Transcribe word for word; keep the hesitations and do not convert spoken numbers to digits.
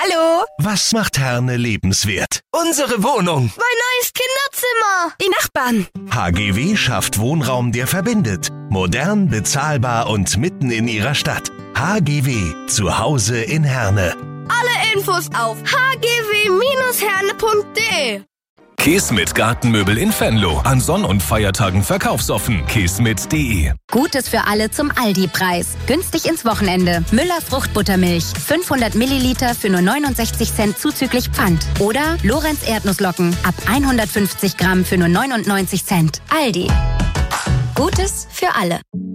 Hallo. Was macht Herne lebenswert? Unsere Wohnung. Mein neues Kinderzimmer. Die Nachbarn. H G W schafft Wohnraum, der verbindet. Modern, bezahlbar und mitten in ihrer Stadt. H G W. Zu Hause in Herne. Alle Infos auf h g w Bindestrich herne punkt de. Kismet Gartenmöbel in Venlo. An Sonn- und Feiertagen verkaufsoffen. kismet punkt de. Gutes für alle zum Aldi-Preis. Günstig ins Wochenende. Müller Fruchtbuttermilch. fünfhundert Milliliter für nur neunundsechzig Cent zuzüglich Pfand. Oder Lorenz Erdnusslocken. Ab hundertfünfzig Gramm für nur neunundneunzig Cent. Aldi. Gutes für alle.